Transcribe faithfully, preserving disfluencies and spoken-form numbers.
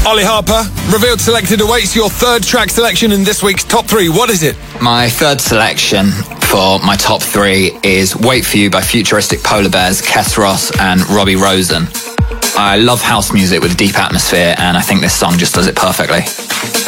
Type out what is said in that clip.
Ollie Harper, Revealed Selected awaits your third track selection in this week's Top three. What is it? My third selection for my top three is Wait For You by Futuristic Polar Bears, Keth Ross and Robbie Rosen. I love house music with deep atmosphere, and I think this song just does it perfectly.